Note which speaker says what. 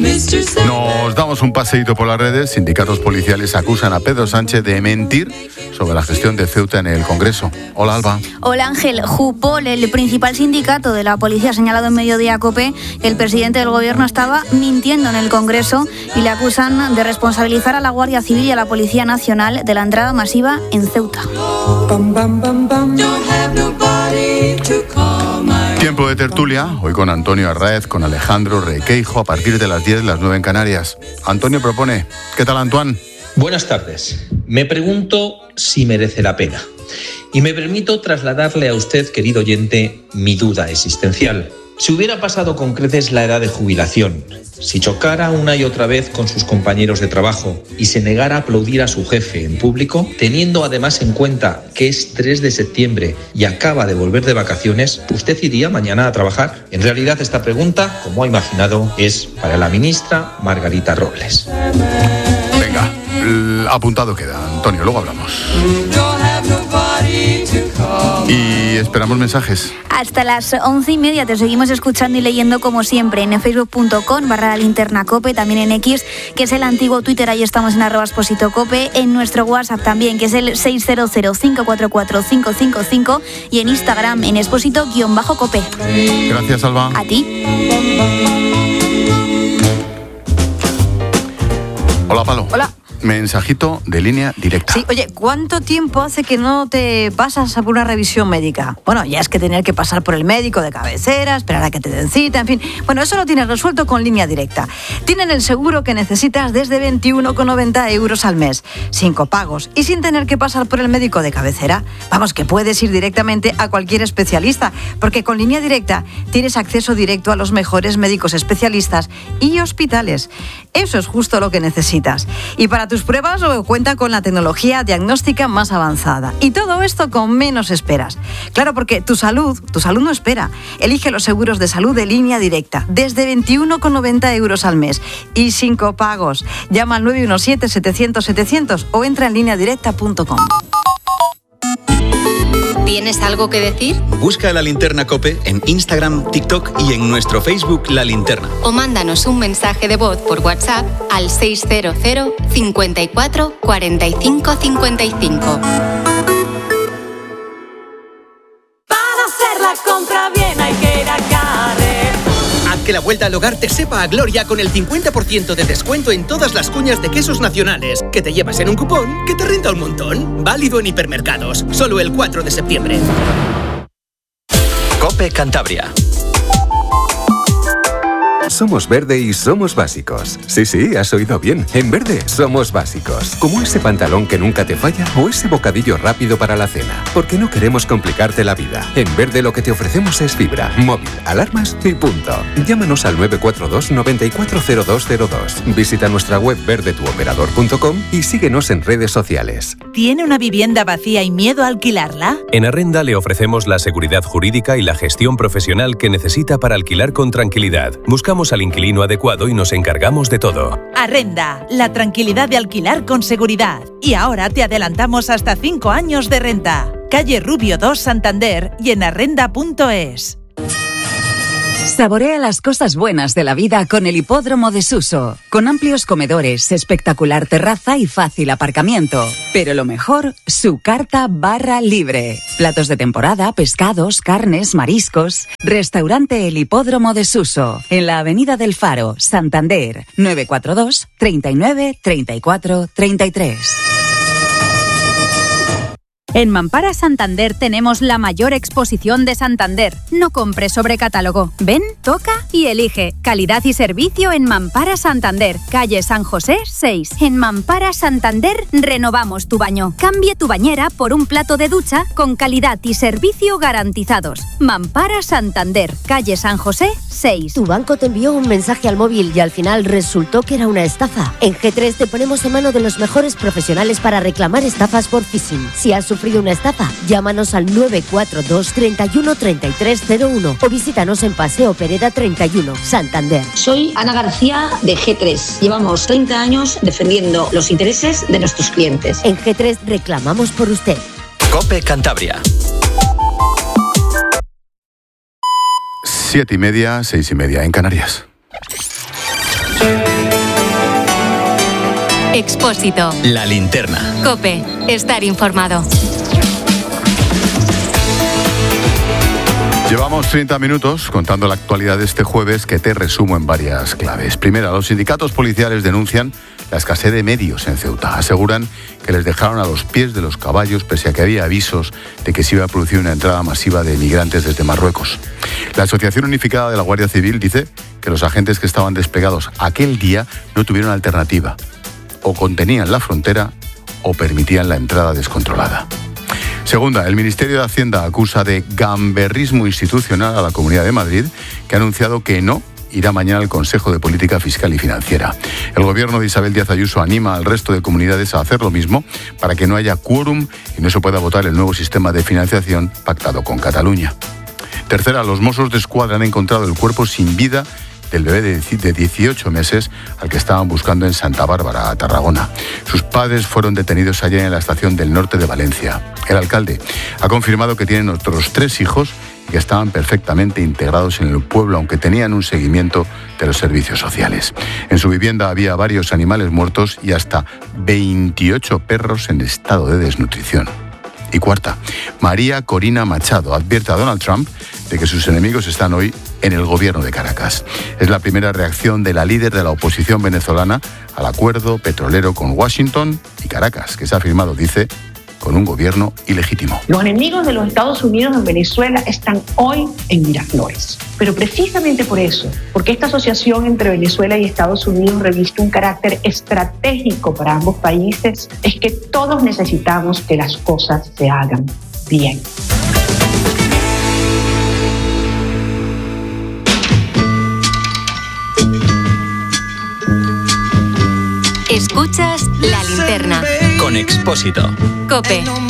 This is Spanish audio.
Speaker 1: Nos damos un paseíto por las redes. Sindicatos policiales acusan a Pedro Sánchez de mentir sobre la gestión de Ceuta en el Congreso. Hola, Alba.
Speaker 2: Hola, Ángel. Jupol, el principal sindicato de la policía, ha señalado en Mediodía COPE que el presidente del gobierno estaba mintiendo en el Congreso y le acusan de responsabilizar a la Guardia Civil y a la Policía Nacional de la entrada masiva en Ceuta.
Speaker 1: Tiempo de tertulia, hoy con Antonio Arraez, con Alejandro Requeijo, a partir de las 10, las 9 en Canarias. Antonio propone. ¿Qué tal, Antoine?
Speaker 3: Buenas tardes. Me pregunto si merece la pena. Y me permito trasladarle a usted, querido oyente, mi duda existencial. Si hubiera pasado con creces la edad de jubilación, si chocara una y otra vez con sus compañeros de trabajo y se negara a aplaudir a su jefe en público, teniendo además en cuenta que es 3 de septiembre y acaba de volver de vacaciones, ¿usted iría mañana a trabajar? En realidad esta pregunta, como ha imaginado, es para la ministra Margarita Robles.
Speaker 1: Venga, apuntado queda, Antonio, luego hablamos. Y esperamos mensajes.
Speaker 2: Hasta las 11:30 te seguimos escuchando y leyendo como siempre en facebook.com/linternacope, también en X, que es el antiguo Twitter, ahí estamos en @expositocope, en nuestro WhatsApp también, que es el 600-544-555, y en Instagram en exposito_cope.
Speaker 1: Gracias, Alba.
Speaker 2: A ti.
Speaker 1: Hola, Palo.
Speaker 4: Hola.
Speaker 1: Mensajito de línea directa.
Speaker 4: Sí, oye, ¿cuánto tiempo hace que no te pasas a por una revisión médica? Bueno, ya es que tener que pasar por el médico de cabecera, esperar a que te den cita, en fin. Bueno, eso lo tienes resuelto con Línea Directa. Tienen el seguro que necesitas desde 21,90 euros al mes, sin copagos y sin tener que pasar por el médico de cabecera. Vamos, que puedes ir directamente a cualquier especialista, porque con Línea Directa tienes acceso directo a los mejores médicos especialistas y hospitales. Eso es justo lo que necesitas. Y para tus pruebas cuenta con la tecnología diagnóstica más avanzada. Y todo esto con menos esperas. Claro, porque tu salud no espera. Elige los seguros de salud de Línea Directa, desde 21,90 euros al mes y sin copagos. Llama al 917-700-700 o entra en lineadirecta.com.
Speaker 5: ¿Tienes algo que decir?
Speaker 6: Busca La Linterna COPE en Instagram, TikTok y en nuestro Facebook La Linterna.
Speaker 5: O mándanos un mensaje de voz por WhatsApp al 600 54 45 55.
Speaker 7: Para hacer la compra bien hay que ir a Carrefour.
Speaker 8: Haz que la vuelta al hogar te sepa a gloria con el 50% de descuento en todas las cuñas de quesos nacionales, que te llevas en un cupón que te renta un montón. Válido en hipermercados, solo el 4 de septiembre.
Speaker 6: COPE Cantabria.
Speaker 9: Somos Verde y somos básicos. Sí, has oído bien. En Verde somos básicos. Como ese pantalón que nunca te falla o ese bocadillo rápido para la cena. Porque no queremos complicarte la vida. En Verde lo que te ofrecemos es fibra, móvil, alarmas y punto. Llámanos al 942 940202. Visita nuestra web verdetuoperador.com y síguenos en redes sociales.
Speaker 10: ¿Tiene una vivienda vacía y miedo a alquilarla?
Speaker 11: En Arrenda le ofrecemos la seguridad jurídica y la gestión profesional que necesita para alquilar con tranquilidad. Buscamos al inquilino adecuado y nos encargamos de todo.
Speaker 10: Arrenda, la tranquilidad de alquilar con seguridad. Y ahora te adelantamos hasta 5 años de renta. Calle Rubio 2, Santander, y en arrenda.es.
Speaker 12: Saborea las cosas buenas de la vida con el Hipódromo de Suso, con amplios comedores, espectacular terraza y fácil aparcamiento. Pero lo mejor, su carta barra libre. Platos de temporada, pescados, carnes, mariscos. Restaurante El Hipódromo de Suso, en la Avenida del Faro, Santander, 942 39 34 33.
Speaker 13: En Mampara Santander tenemos la mayor exposición de Santander. No compres sobre catálogo. Ven, toca y elige. Calidad y servicio en Mampara Santander, calle San José 6. En Mampara Santander renovamos tu baño. Cambie tu bañera por un plato de ducha con calidad y servicio garantizados. Mampara Santander, calle San José 6.
Speaker 14: Tu banco te envió un mensaje al móvil y al final resultó que era una estafa. En G3 te ponemos en mano de los mejores profesionales para reclamar estafas por phishing. Si has sufrido una estafa, llámanos al 942 31 3301 o visítanos en Paseo Pereda 31, Santander.
Speaker 15: Soy Ana García de G3. Llevamos 30 años defendiendo los intereses de nuestros clientes.
Speaker 14: En G3 reclamamos por usted.
Speaker 6: COPE Cantabria.
Speaker 1: 7:30, 6:30 en Canarias.
Speaker 5: Expósito.
Speaker 6: La linterna.
Speaker 5: COPE. Estar informado.
Speaker 1: Llevamos 30 minutos contando la actualidad de este jueves, que te resumo en varias claves. Primera, los sindicatos policiales denuncian la escasez de medios en Ceuta. Aseguran que les dejaron a los pies de los caballos pese a que había avisos de que se iba a producir una entrada masiva de migrantes desde Marruecos. La Asociación Unificada de la Guardia Civil dice que los agentes que estaban desplegados aquel día no tuvieron alternativa. O contenían la frontera o permitían la entrada descontrolada. Segunda, el Ministerio de Hacienda acusa de gamberrismo institucional a la Comunidad de Madrid, que ha anunciado que no irá mañana al Consejo de Política Fiscal y Financiera. El gobierno de Isabel Díaz Ayuso anima al resto de comunidades a hacer lo mismo para que no haya quórum y no se pueda votar el nuevo sistema de financiación pactado con Cataluña. Tercera, los Mossos d'Esquadra han encontrado el cuerpo sin vida del bebé de 18 meses al que estaban buscando en Santa Bárbara, Tarragona. Sus padres fueron detenidos ayer en la estación del norte de Valencia. El alcalde ha confirmado que tienen otros 3 hijos y que estaban perfectamente integrados en el pueblo, aunque tenían un seguimiento de los servicios sociales. En su vivienda había varios animales muertos y hasta 28 perros en estado de desnutrición. Y cuarta, María Corina Machado advierte a Donald Trump de que sus enemigos están hoy en el gobierno de Caracas. Es la primera reacción de la líder de la oposición venezolana al acuerdo petrolero con Washington y Caracas, que se ha firmado, dice, con un gobierno ilegítimo.
Speaker 16: Los enemigos de los Estados Unidos en Venezuela están hoy en Miraflores. Pero precisamente por eso, porque esta asociación entre Venezuela y Estados Unidos reviste un carácter estratégico para ambos países, es que todos necesitamos que las cosas se hagan bien.
Speaker 5: Escuchas La Linterna.
Speaker 6: Con Expósito.
Speaker 5: COPE.